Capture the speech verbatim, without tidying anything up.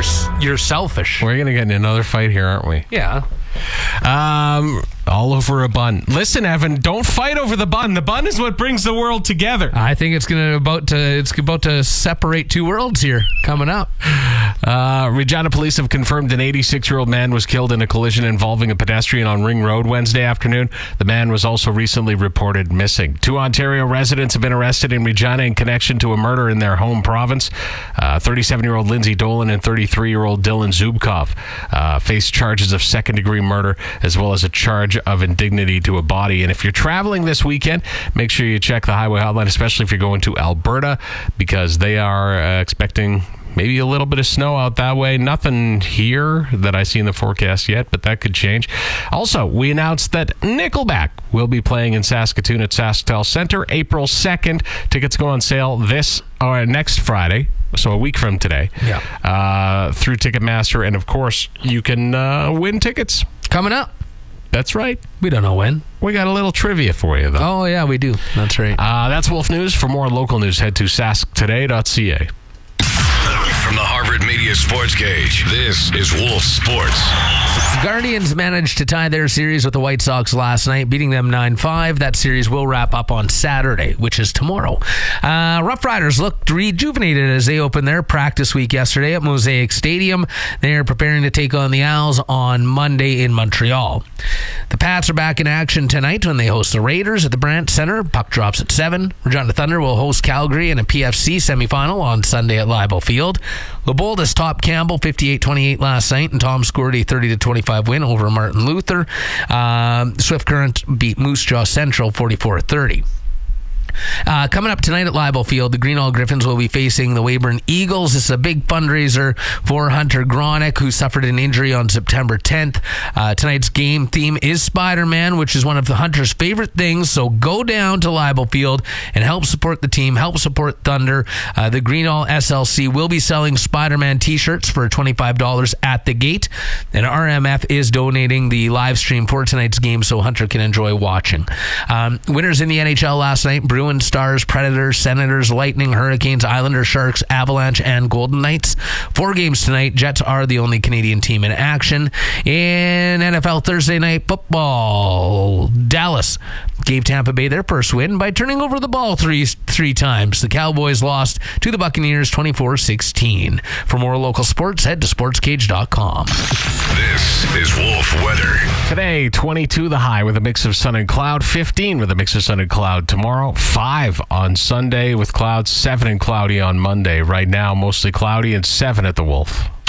you're you're selfish. We're going to get in another fight here, aren't we? Yeah. Um, all over a bun. Listen, Evan, don't fight over the bun. The bun is what brings the world together. I think it's gonna about to it's about to separate two worlds here coming up. Uh, Regina police have confirmed an eighty-six-year-old man was killed in a collision involving a pedestrian on Ring Road Wednesday afternoon. The man was also recently reported missing. Two Ontario residents have been arrested in Regina in connection to a murder in their home province. Uh, thirty-seven-year-old Lindsay Dolan and thirty-three-year-old Dylan Zubkov uh, face charges of second-degree murder as well as a charge of indignity to a body. And if you're traveling this weekend, make sure you check the highway hotline, especially if you're going to Alberta, because they are uh, expecting maybe a little bit of snow out that way. Nothing here that I see in the forecast yet, but that could change. Also, we announced that Nickelback will be playing in Saskatoon at SaskTel Centre April second. Tickets go on sale this or next Friday, so a week from today, yeah. uh, through Ticketmaster. And, of course, you can uh, win tickets. Coming up. That's right. We don't know when. We got a little trivia for you, though. Oh, yeah, we do. That's right. Uh, that's Wolf News. For more local news, head to sask today dot c a. From the Harvard Media Sports Cage, this is Wolf Sports. Guardians managed to tie their series with the White Sox last night, beating them nine five. That series will wrap up on Saturday, which is tomorrow. Uh, Rough Riders looked rejuvenated as they opened their practice week yesterday at Mosaic Stadium. They are preparing to take on the Owls on Monday in Montreal. The Pats are back in action tonight when they host the Raiders at the Brandt Center. Puck drops at seven. Regina Thunder will host Calgary in a P F C semifinal on Sunday at Leibel Field. Leopoldus topped Campbell fifty-eight twenty-eight last night, and Tom scored a thirty to twenty-five win over Martin Luther. Um, Swift Current beat Moose Jaw Central forty-four thirty. Uh, coming up tonight at Leibel Field, the Greenall Griffins will be facing the Weyburn Eagles. This is a big fundraiser for Hunter Gronick, who suffered an injury on September tenth. Uh, tonight's game theme is Spider-Man, which is one of the Hunter's favorite things, so go down to Leibel Field and help support the team, help support Thunder. Uh, the Greenall S L C will be selling Spider-Man t-shirts for twenty-five dollars at the gate, and R M F is donating the live stream for tonight's game so Hunter can enjoy watching. Um, winners in the N H L last night: Bruins, Stars, Predators, Senators, Lightning, Hurricanes, Islanders, Sharks, Avalanche, and Golden Knights. Four games tonight. Jets are the only Canadian team in action. In N F L Thursday Night Football, Dallas gave Tampa Bay their first win by turning over the ball three three times. The Cowboys lost to the Buccaneers twenty-four sixteen. For more local sports, head to sports cage dot com. This is Wolf Weather. Today, twenty-two the high with a mix of sun and cloud, fifteen with a mix of sun and cloud tomorrow, five on Sunday with clouds, seven and cloudy on Monday. Right now, mostly cloudy and seven at the Wolf.